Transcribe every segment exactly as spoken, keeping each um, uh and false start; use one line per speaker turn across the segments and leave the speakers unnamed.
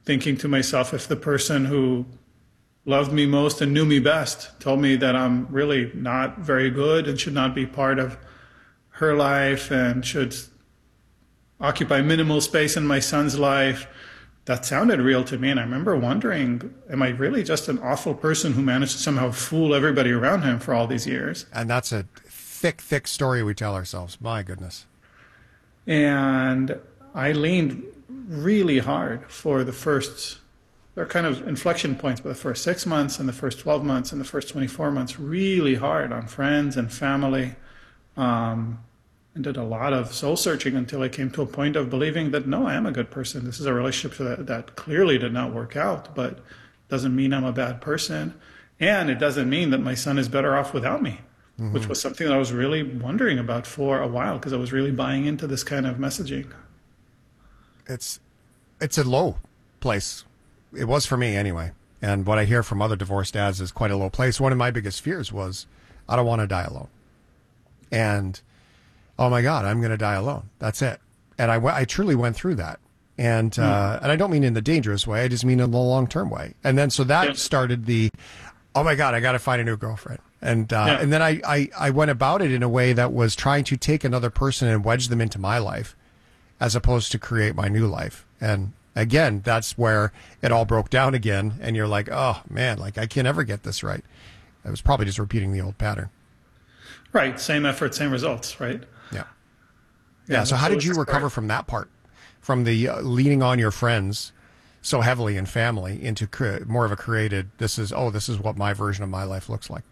thinking to myself, if the person who loved me most and knew me best told me that I'm really not very good and should not be part of her life and should occupy minimal space in my son's life, that sounded real to me. And I remember wondering, am I really just an awful person who managed to somehow fool everybody around him for all these years?
And that's a thick, thick story we tell ourselves. My goodness.
And I leaned really hard for the first, there are kind of inflection points, but the first six months and the first twelve months and the first twenty-four months, really hard on friends and family. Um, and did a lot of soul searching until I came to a point of believing that, no, I am a good person. This is a relationship that, that clearly did not work out, but doesn't mean I'm a bad person. And it doesn't mean that my son is better off without me, mm-hmm. which was something that I was really wondering about for a while because I was really buying into this kind of messaging.
It's, it's a low place. It was for me anyway. And what I hear from other divorced dads is quite a low place. One of my biggest fears was, I don't want to die alone. And oh my God, I'm going to die alone. That's it. And I, I truly went through that. And, mm. uh, and I don't mean in the dangerous way. I just mean in the long-term way. And then, so that yeah. started the, oh my God, I got to find a new girlfriend. And, uh, yeah. and then I, I, I went about it in a way that was trying to take another person and wedge them into my life as opposed to create my new life. And again, that's where it all broke down again. And you're like, oh man, like I can't ever get this right. I was probably just repeating the old pattern.
Right. Same effort, same results, right?
Yeah. Yeah. So how did you recover from that part, from the uh, leaning on your friends so heavily and family into cre- more of a created, this is, oh, this is what my version of my life looks like?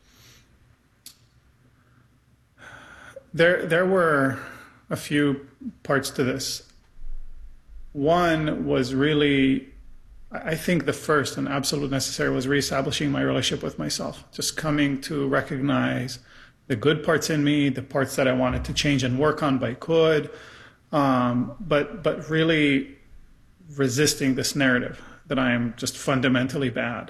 There, there were a few parts to this. One was really, I think the first and absolute necessary was reestablishing my relationship with myself, just coming to recognize the good parts in me, the parts that I wanted to change and work on, but I could, um, but but really resisting this narrative that I am just fundamentally bad.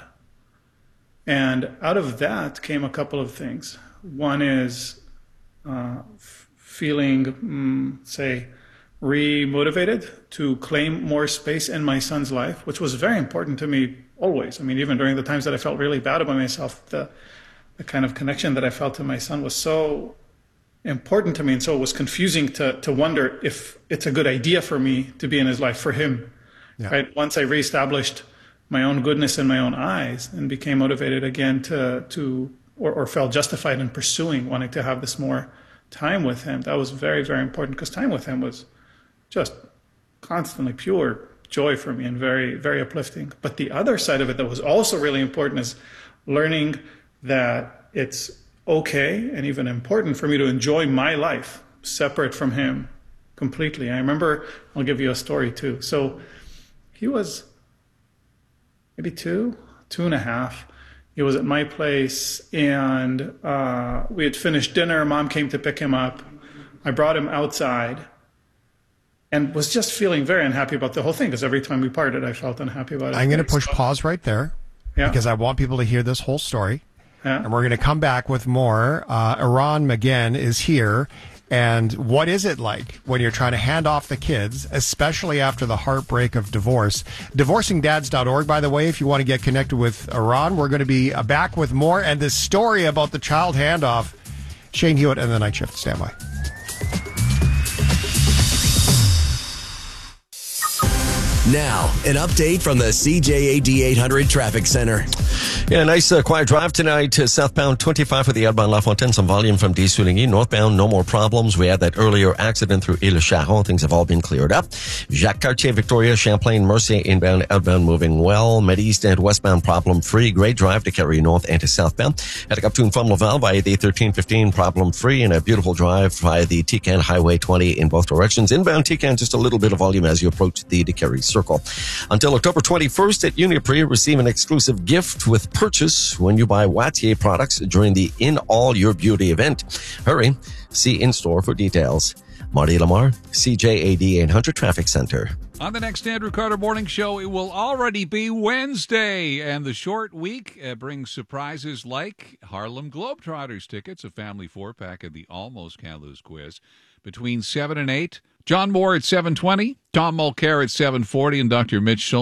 And out of that came a couple of things. One is uh, f- feeling, mm, say, re-motivated to claim more space in my son's life, which was very important to me always. I mean, even during the times that I felt really bad about myself, the the kind of connection that I felt to my son was so important to me. And so it was confusing to, to wonder if it's a good idea for me to be in his life for him. Yeah. Right. Once I reestablished my own goodness in my own eyes and became motivated again to, to or, or felt justified in pursuing, wanting to have this more time with him. That was very, very important because time with him was just constantly pure joy for me and very, very uplifting. But the other side of it that was also really important is learning that it's okay and even important for me to enjoy my life separate from him completely. I remember, I'll give you a story too. So he was maybe two, two and a half. He was at my place and uh, we had finished dinner. Mom came to pick him up. I brought him outside and was just feeling very unhappy about the whole thing because every time we parted, I felt unhappy about it.
I'm going to push pause right there
yeah.
because I want people to hear this whole story.
Yeah.
And we're going to come back with more. Uh, Eran Magen is here. And what is it like when you're trying to hand off the kids, especially after the heartbreak of divorce? divorcing dads dot org, by the way, if you want to get connected with Eran. We're going to be back with more and this story about the child handoff. Shane Hewitt and the Night Shift. Stand by.
Now, an update from the C J A D eight hundred Traffic Center.
Yeah, nice uh, quiet drive tonight to southbound twenty-five for the outbound La Fontaine. Some volume from Des-Souligny. Northbound, no more problems. We had that earlier accident through Ile-Charon. Things have all been cleared up. Jacques Cartier, Victoria, Champlain, Mercier, inbound, outbound moving well. Med-East and westbound problem free. Great drive to carry north and to southbound. Heading up to and from Laval via the thirteen fifteen problem free, and a beautiful drive via the Tican Highway twenty in both directions. Inbound Tican, just a little bit of volume as you approach the DeCarry Circle. Until October twenty-first at Uniprix, receive an exclusive gift with purchase when you buy Wattier products during the In All Your Beauty event. Hurry, see in-store for details. Marty Lamar, C J A D eight hundred Traffic Center.
On the next Andrew Carter Morning Show, it will already be Wednesday, and the short week uh, brings surprises like Harlem Globetrotters tickets, a family four-pack, and the Almost Can't Lose quiz between seven and eight. John Moore at seven twenty, Tom Mulcair at seven forty, and Doctor Mitch Schulman